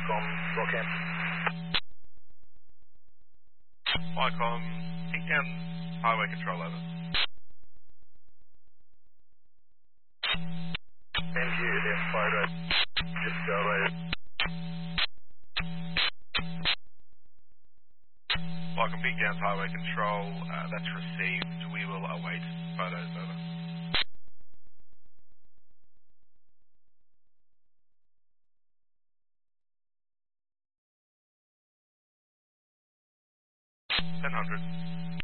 Wycombe, Rockhampton. Wycombe, Pink Down Highway Control, over. And you, then photo, just right. Wycombe, Pink Down Highway Control, that's received. We will await photos, over. 1000.